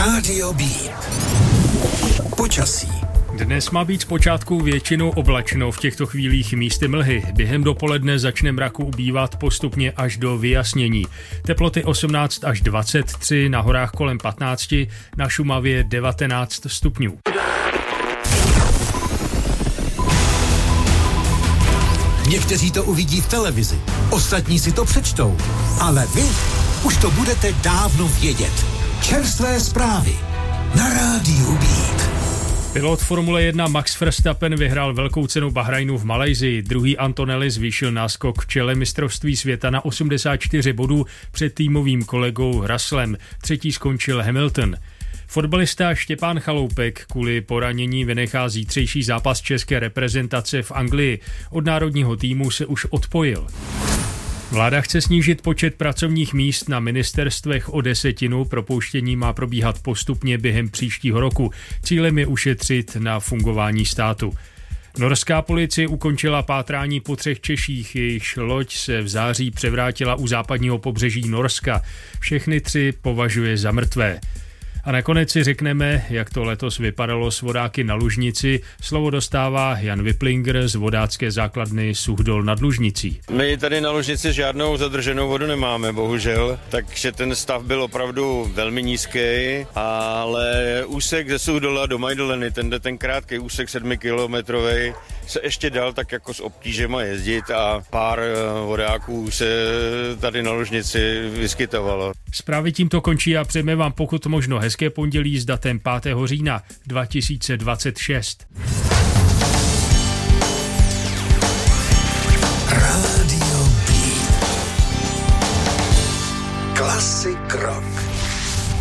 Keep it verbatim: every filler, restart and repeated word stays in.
Rádio B. Počasí. Dnes má být zpočátku většinou oblačno, v těchto chvílích místy mlhy. Během dopoledne začne mraku ubývat postupně až do vyjasnění. Teploty osmnáct až dvacet tři, na horách kolem patnáct, na Šumavě devatenáct stupňů. Někteří to uvidí v televizi, ostatní si to přečtou, ale vy už to budete dávno vědět. Čerstvé zprávy na Rádiu Beat. Pilot Formule jedna Max Verstappen vyhrál velkou cenu Bahrajnu v Malajsii. Druhý Antonelli zvýšil náskok v čele mistrovství světa na osmdesát čtyři bodů před týmovým kolegou Russellem. Třetí skončil Hamilton. Fotbalista Štěpán Chaloupek kvůli poranění vynechá zítřejší zápas české reprezentace v Anglii. Od národního týmu se už odpojil. Vláda chce snížit počet pracovních míst na ministerstvech o desetinu, propouštění má probíhat postupně během příštího roku. Cílem je ušetřit na fungování státu. Norská policie ukončila pátrání po třech Češích, jejichž loď se v září převrátila u západního pobřeží Norska. Všechny tři považuje za mrtvé. A nakonec si řekneme, jak to letos vypadalo s vodáky na Lužnici. Slovo dostává Jan Viplinger z vodácké základny Suchdol nad Lužnicí. My tady na Lužnici žádnou zadrženou vodu nemáme, bohužel, takže ten stav byl opravdu velmi nízký, ale úsek ze Suchdola do Majdoleny, ten, ten krátký úsek sedmikilometrový, se ještě dal tak jako s obtížema jezdit a pár vodáků se tady na Lužnici vyskytovalo. Zprávy tímto končí a přejeme vám pokud možno hezké pondělí s datem pátého října dva tisíce dvacet šest. Rádio B. Klasik rock.